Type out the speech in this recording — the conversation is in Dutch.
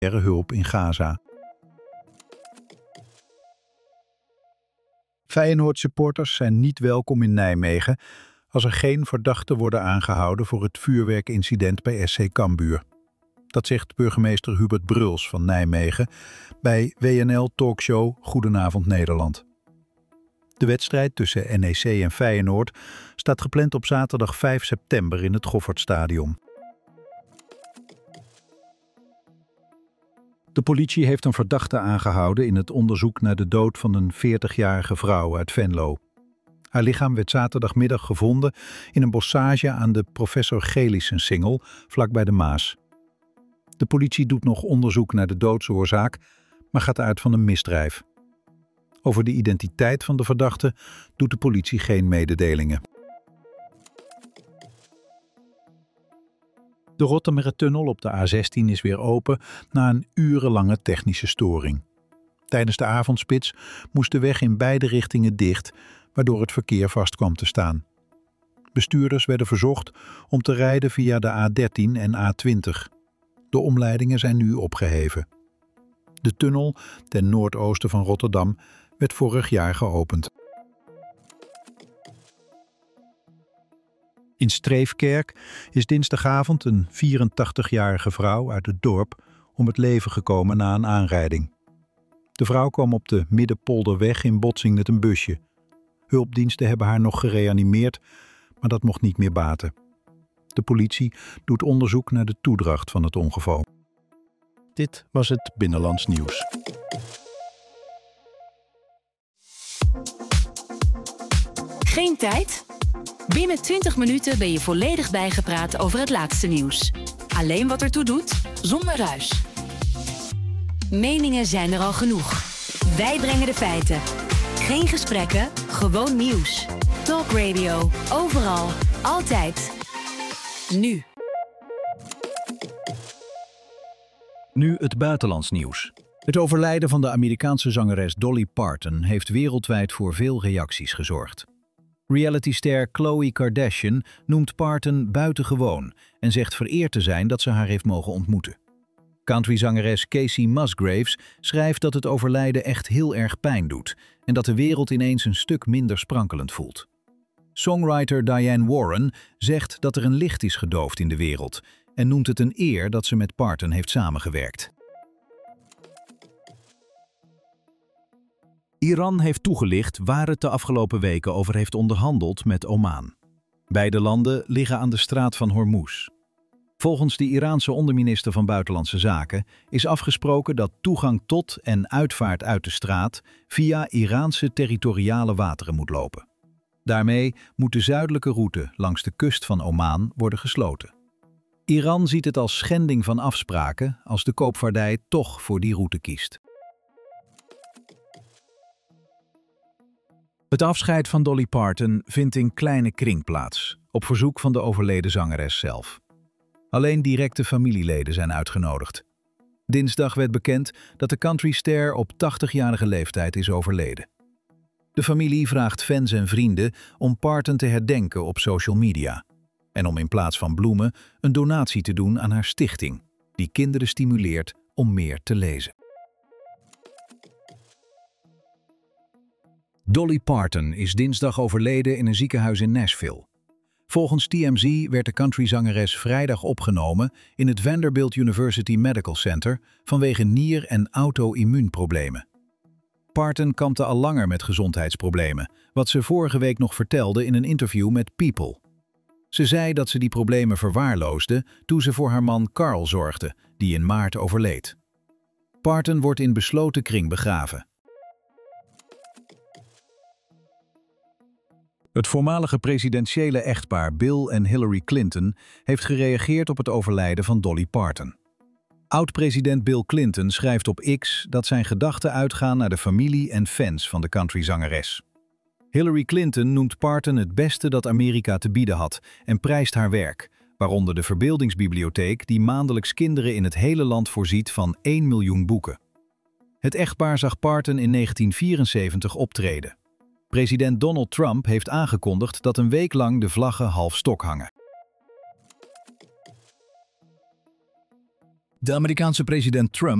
hulp in Gaza. Feyenoord-supporters zijn niet welkom in Nijmegen als er geen verdachten worden aangehouden voor het vuurwerkincident bij SC Cambuur. Dat zegt burgemeester Hubert Bruls van Nijmegen bij WNL-talkshow Goedenavond Nederland. De wedstrijd tussen NEC en Feyenoord staat gepland op zaterdag 5 september in het Goffertstadion. De politie heeft een verdachte aangehouden in het onderzoek naar de dood van een 40-jarige vrouw uit Venlo. Haar lichaam werd zaterdagmiddag gevonden in een bossage aan de Professor Gelissensingel, vlakbij de Maas. De politie doet nog onderzoek naar de doodsoorzaak, maar gaat uit van een misdrijf. Over de identiteit van de verdachte doet de politie geen mededelingen. De Rottermerentunnel op de A16 is weer open na een urenlange technische storing. Tijdens de avondspits moest de weg in beide richtingen dicht, waardoor het verkeer vast kwam te staan. Bestuurders werden verzocht om te rijden via de A13 en A20. De omleidingen zijn nu opgeheven. De tunnel ten noordoosten van Rotterdam werd vorig jaar geopend. In Streefkerk is dinsdagavond een 84-jarige vrouw uit het dorp om het leven gekomen na een aanrijding. De vrouw kwam op de Middenpolderweg in botsing met een busje. Hulpdiensten hebben haar nog gereanimeerd, maar dat mocht niet meer baten. De politie doet onderzoek naar de toedracht van het ongeval. Dit was het Binnenlands Nieuws. Geen tijd? Binnen 20 minuten ben je volledig bijgepraat over het laatste nieuws. Alleen wat ertoe doet, zonder ruis. Meningen zijn er al genoeg. Wij brengen de feiten. Geen gesprekken, gewoon nieuws. Talk Radio, overal, altijd. Nu. Nu het buitenlands nieuws. Het overlijden van de Amerikaanse zangeres Dolly Parton heeft wereldwijd voor veel reacties gezorgd. Realityster Khloe Kardashian noemt Parton buitengewoon en zegt vereerd te zijn dat ze haar heeft mogen ontmoeten. Countryzangeres Kacey Musgraves schrijft dat het overlijden echt heel erg pijn doet en dat de wereld ineens een stuk minder sprankelend voelt. Songwriter Diane Warren zegt dat er een licht is gedoofd in de wereld en noemt het een eer dat ze met Parton heeft samengewerkt. Iran heeft toegelicht waar het de afgelopen weken over heeft onderhandeld met Oman. Beide landen liggen aan de straat van Hormuz. Volgens de Iraanse onderminister van Buitenlandse Zaken is afgesproken dat toegang tot en uitvaart uit de straat via Iraanse territoriale wateren moet lopen. Daarmee moet de zuidelijke route langs de kust van Oman worden gesloten. Iran ziet het als schending van afspraken als de koopvaardij toch voor die route kiest. Het afscheid van Dolly Parton vindt in kleine kring plaats, op verzoek van de overleden zangeres zelf. Alleen directe familieleden zijn uitgenodigd. Dinsdag werd bekend dat de countryster op 80-jarige leeftijd is overleden. De familie vraagt fans en vrienden om Parton te herdenken op social media en om in plaats van bloemen een donatie te doen aan haar stichting, die kinderen stimuleert om meer te lezen. Dolly Parton is dinsdag overleden in een ziekenhuis in Nashville. Volgens TMZ werd de countryzangeres vrijdag opgenomen in het Vanderbilt University Medical Center vanwege nier- en auto-immuunproblemen. Parton kampte al langer met gezondheidsproblemen, wat ze vorige week nog vertelde in een interview met People. Ze zei dat ze die problemen verwaarloosde toen ze voor haar man Carl zorgde, die in maart overleed. Parton wordt in besloten kring begraven. Het voormalige presidentiële echtpaar Bill en Hillary Clinton heeft gereageerd op het overlijden van Dolly Parton. Oud-president Bill Clinton schrijft op X dat zijn gedachten uitgaan naar de familie en fans van de countryzangeres. Hillary Clinton noemt Parton het beste dat Amerika te bieden had en prijst haar werk, waaronder de Verbeeldingsbibliotheek die maandelijks kinderen in het hele land voorziet van 1 miljoen boeken. Het echtpaar zag Parton in 1974 optreden. President Donald Trump heeft aangekondigd dat een week lang de vlaggen half stok hangen. De Amerikaanse president Trump